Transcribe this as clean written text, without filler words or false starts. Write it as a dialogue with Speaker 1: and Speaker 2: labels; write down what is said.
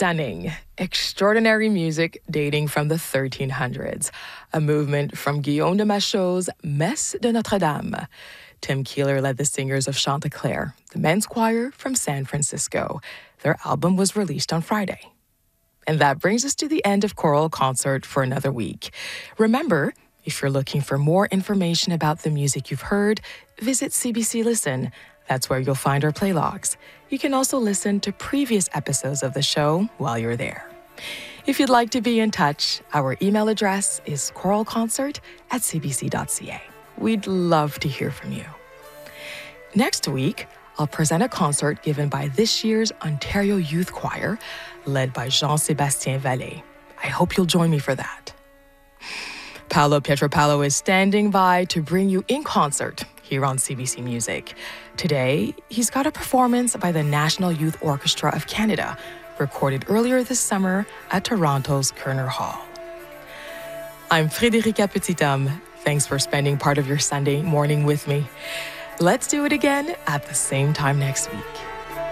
Speaker 1: stunning, extraordinary music dating from the 1300s, a movement from Guillaume de Machaut's Messe de Notre-Dame. Tim Keeler led the singers of Chanticleer, the men's choir from San Francisco. Their album was released on Friday. And that brings us to the end of Choral Concert for another week. Remember, if you're looking for more information about the music you've heard, visit CBC Listen. That's where you'll find our playlogs. You can also listen to previous episodes of the show while you're there. If you'd like to be in touch, our email address is choralconcert@cbc.ca. We'd love to hear from you. Next week, I'll present a concert given by this year's Ontario Youth Choir, led by Jean-Sébastien Vallée. I hope you'll join me for that. Paolo Pietropalo is standing by to bring you In Concert here on CBC Music. Today, he's got a performance by the National Youth Orchestra of Canada, recorded earlier this summer at Toronto's Kerner Hall. I'm Frédérica Petithomme. Thanks for spending part of your Sunday morning with me. Let's do it again at the same time next week.